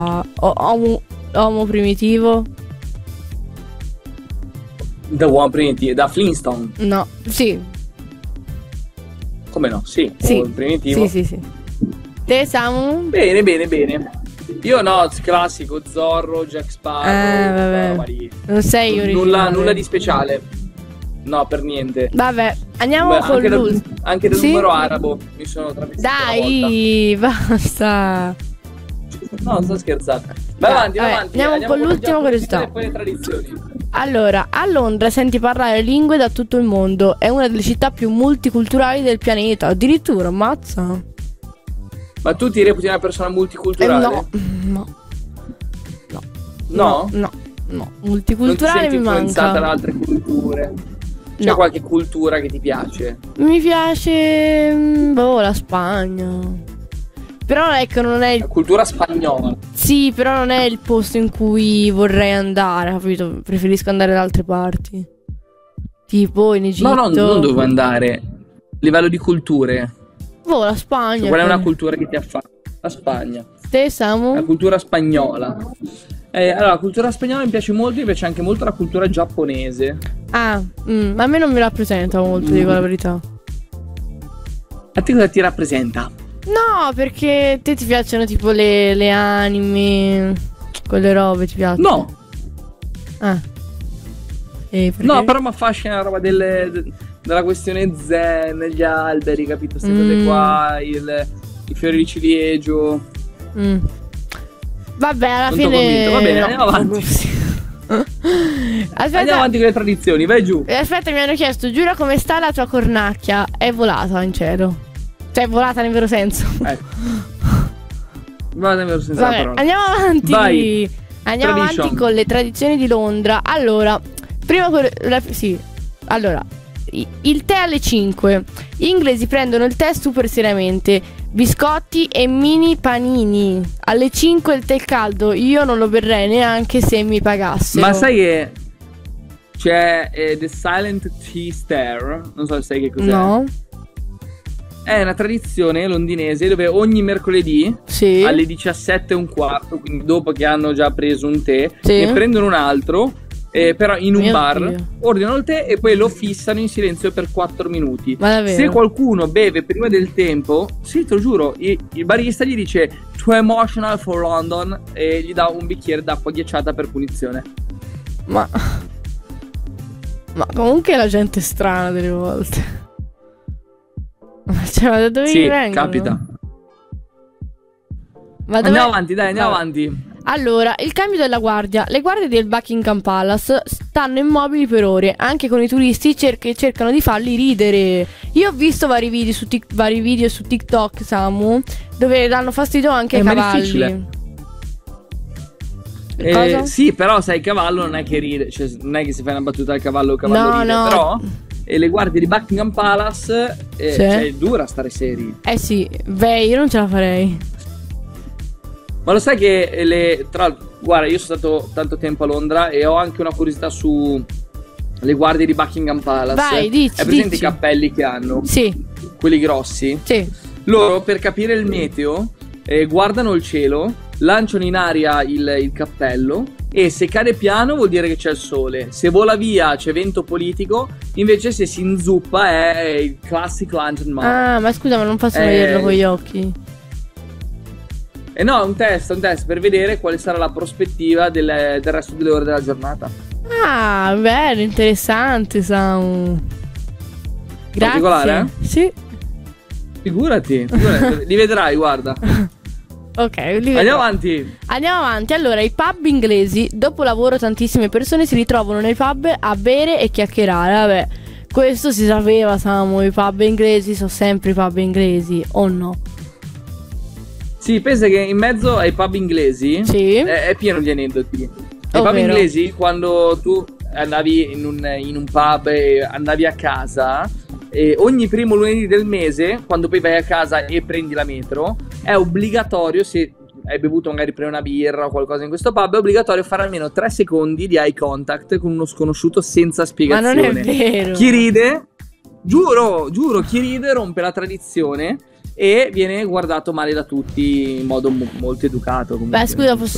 Homo primitivo? Da uomo primitivo, da Flintstone. No, sì. Come no? Sì, Sì. uomo primitivo. Sì. Te, Samu? Bene. Io no, classico, Zorro, Jack Sparrow. Vabbè. Non sei originale. Nulla di speciale. No, per niente. Vabbè, andiamo con l'ultimo. Anche del numero arabo mi sono travestito. Dai, basta. No, sto scherzando. Vai avanti. Andiamo con l'ultima curiosità. E poi le tradizioni. Allora, a Londra senti parlare lingue da tutto il mondo. È una delle città più multiculturali del pianeta. Addirittura, ammazza. Ma tu ti reputi una persona multiculturale? No. Multiculturale mi manca. Non ti senti influenzata da altre culture? C'è qualche cultura che ti piace? Mi piace la Spagna. Però ecco, non è la cultura spagnola. Sì, però non è il posto in cui vorrei andare, capito? Preferisco andare da altre parti. Tipo in Egitto. No, non dove andare. Livello di culture. La Spagna. Qual è una cultura che ti affascina? La Spagna. Te, Samu? La cultura spagnola. Allora, la cultura spagnola mi piace molto, mi piace anche molto la cultura giapponese. Ma a me non mi rappresenta molto, dico la verità. A te cosa ti rappresenta? No, perché te ti piacciono tipo le anime, quelle robe ti piacciono? No. No, però mi affascina la roba della questione zen, gli alberi, capito? Queste cose qua, i fiori di ciliegio. Vabbè, alla non fine. Va bene, andiamo avanti. Andiamo avanti con le tradizioni, vai giù. Aspetta, mi hanno chiesto, giura come sta la tua cornacchia? È volata in cielo. Cioè, è volata nel vero senso. Volata nel vero senso. Vabbè, andiamo avanti. Vai. Andiamo avanti con le tradizioni di Londra. Allora, Allora, il tè alle 5. Gli inglesi prendono il tè super seriamente. Biscotti e mini panini. Alle 5 il tè caldo. Io non lo berrei neanche se mi pagassero. Ma sai che c'è The Silent Tea Stare? Non so se sai che cos'è. No. È una tradizione londinese dove ogni mercoledì alle 17:15, quindi dopo che hanno già preso un tè, ne prendono un altro, però in un bar, ordinano il tè e poi lo fissano in silenzio per 4 minuti. Se qualcuno beve prima del tempo, sì, te lo giuro, il barista gli dice "Too emotional for London" e gli dà un bicchiere d'acqua ghiacciata per punizione. Ma comunque la gente è strana delle volte. Cioè, ma da dove vengono? Capita. Andiamo avanti, dai, andiamo avanti. Allora, il cambio della guardia. Le guardie del Buckingham Palace stanno immobili per ore, anche con i turisti che cercano di farli ridere. Io ho visto vari video su TikTok, Samu, dove danno fastidio anche ai cavalli. Sì, però sai, il cavallo non è che ride, cioè non è che si fa una battuta al cavallo, il cavallo ride, però le guardie di Buckingham Palace cioè, è dura stare seri. Sì, beh, io non ce la farei. Ma lo sai che guarda, io sono stato tanto tempo a Londra e ho anche una curiosità su le guardie di Buckingham Palace. Vai, dici. È presente i cappelli che hanno? Sì. Quelli grossi? Sì. Loro, per capire il meteo, guardano il cielo, lanciano in aria il cappello e se cade piano vuol dire che c'è il sole, se vola via c'è vento politico, invece se si inzuppa è il classic lantern mare. Ma scusa, ma non posso vederlo con gli occhi? No, è un test per vedere quale sarà la prospettiva del resto delle ore della giornata. Bello, interessante, Samu. Grazie. Particolare? Sì. Figurati. Li vedrai, guarda. Ok, andiamo avanti. Allora, i pub inglesi, dopo lavoro tantissime persone si ritrovano nei pub a bere e chiacchierare. Vabbè, questo si sapeva, Samu. I pub inglesi sono sempre i pub inglesi, o no? Sì, pensa che in mezzo ai pub inglesi è pieno di aneddoti. I pub inglesi, quando tu andavi in un pub e andavi a casa, e ogni primo lunedì del mese, quando poi vai a casa e prendi la metro, è obbligatorio, se hai bevuto magari prima una birra o qualcosa in questo pub, è obbligatorio fare almeno 3 secondi di eye contact con uno sconosciuto senza spiegazione. Ma non è vero. Chi ride, giuro, chi ride rompe la tradizione e viene guardato male da tutti in modo molto educato. Beh, scusa, posso